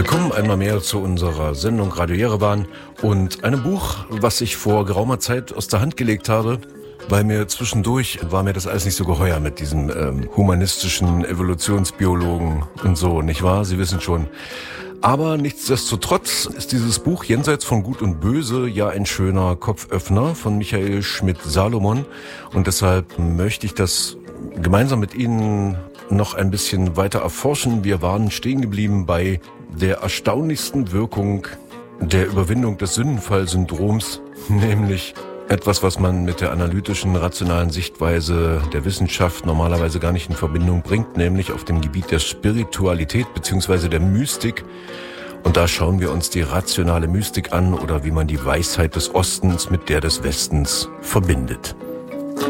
Willkommen einmal mehr zu unserer Sendung Radio Jerewan und einem Buch, was ich vor geraumer Zeit aus der Hand gelegt habe, weil mir zwischendurch war mir das alles nicht so geheuer mit diesem humanistischen Evolutionsbiologen und so, nicht wahr? Sie wissen schon. Aber nichtsdestotrotz ist dieses Buch Jenseits von Gut und Böse ja ein schöner Kopföffner von Michael Schmidt-Salomon und deshalb möchte ich das gemeinsam mit Ihnen noch ein bisschen weiter erforschen. Wir waren stehen geblieben bei der erstaunlichsten Wirkung der Überwindung des Sündenfallsyndroms, nämlich etwas, was man mit der analytischen, rationalen Sichtweise der Wissenschaft normalerweise gar nicht in Verbindung bringt, nämlich auf dem Gebiet der Spiritualität bzw. der Mystik. Und da schauen wir uns die rationale Mystik an oder wie man die Weisheit des Ostens mit der des Westens verbindet.